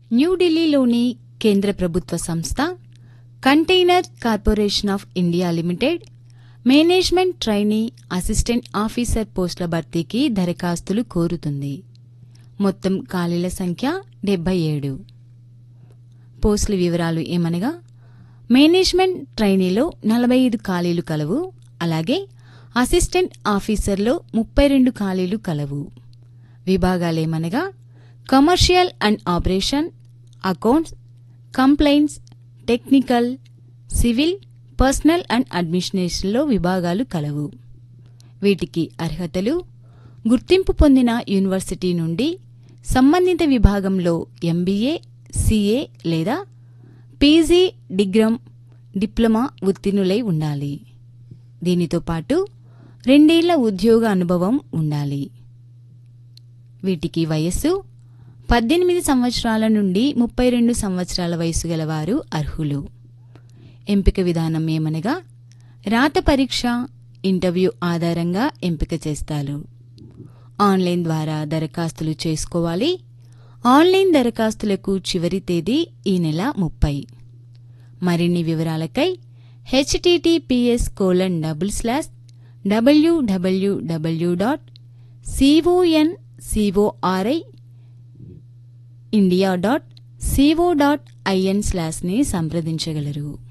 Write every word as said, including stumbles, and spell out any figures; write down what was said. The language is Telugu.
న్యూఢిల్లీలోని కేంద్ర ప్రభుత్వ సంస్థ container corporation of India limited management trainee assistant officer పోస్టుల భర్తీకి దరఖాస్తులు కోరుతుంది. మొత్తం ఖాళీల సంఖ్య డెబ్బై ఏడు. పోస్టుల వివరాలు ఏమనగా మేనేజ్మెంట్ ట్రైనీలో నలభై ఐదు ఖాళీలు కలవు. అలాగే అసిస్టెంట్ ఆఫీసర్లో ముప్పై రెండు ఖాళీలు కలవు. విభాగాలేమనగా commercial and operation, accounts, complaints, technical, civil, personal and అడ్మినిస్ట్రేషన్లో విభాగాలు కలవు. వీటికి అర్హతలు: గుర్తింపు పొందిన యూనివర్సిటీ నుండి సంబంధిత విభాగంలో ఎంబీఏ, సీఏ లేదా పీజీ డిగ్రమ్ డిప్లొమా ఉత్తీర్ణులై ఉండాలి. దీనితో పాటు రెండేళ్ల ఉద్యోగ అనుభవం ఉండాలి. వీటికి వయస్సు పద్దెనిమిది సంవత్సరాల నుండి ముప్పై రెండు సంవత్సరాల వయసు గలవారు అర్హులు. ఎంపిక విధానం ఏమనగా రాత పరీక్ష, ఇంటర్వ్యూ ఆధారంగా ఎంపిక చేస్తారు. ఆన్లైన్ ద్వారా దరఖాస్తులు చేసుకోవాలి. ఆన్లైన్ దరఖాస్తులకు చివరి తేదీ ఈ నెల ముప్పై. మరిన్ని వివరాలకై HTTPS colon double slash WWW dot సిఓఎన్సిఓఆర్ఐ India dot CO dot IN slash ని సంప్రదించగలరు.